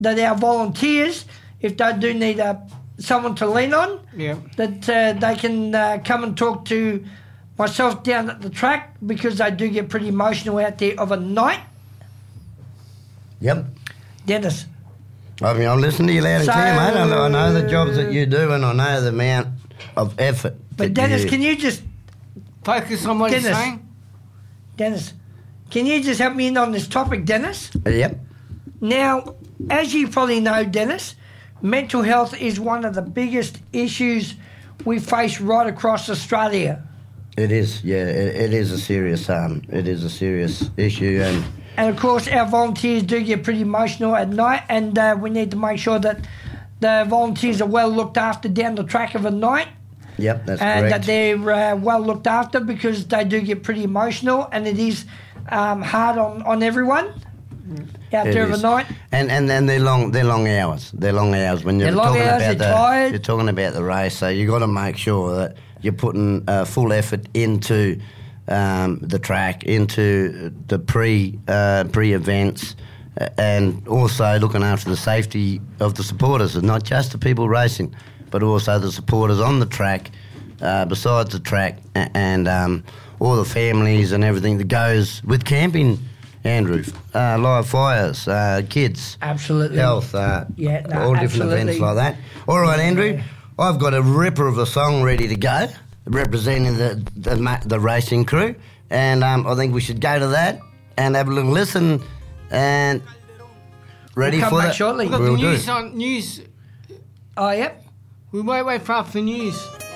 that our volunteers, if they do need someone to lean on, that they can come and talk to myself down at the track, because they do get pretty emotional out there of a night. Yep. Dennis. I mean, I'm listening to you loud and clear, mate. I know the jobs that you do, and I know the amount of effort. But Dennis, can you just focus on what you're saying? Dennis, can you just help me in on this topic, Dennis? Yep. Now, as you probably know, Dennis, mental health is one of the biggest issues we face right across Australia. It is, yeah. It is a serious issue, and of course our volunteers do get pretty emotional at night, and we need to make sure that the volunteers are well looked after down the track of a night. Yep, that's and correct. that they're well looked after, because they do get pretty emotional, and it is hard on everyone out there of a night. And they're long hours. They're long hours when you're talking about you're talking about the race. So you got to make sure that you're putting full effort into the track, into the pre-events, and also looking after the safety of the supporters, and not just the people racing, but also the supporters on the track, besides the track, and all the families and everything that goes with camping, Andrew. Live fires, kids. Absolutely. Health, all different events like that. All right, Andrew, I've got a ripper of a song ready to go, representing the racing crew, and I think we should go to that and have a little listen, and ready we'll come for back that shortly. We've got the news on news. Oh, yep. We won't wait for news.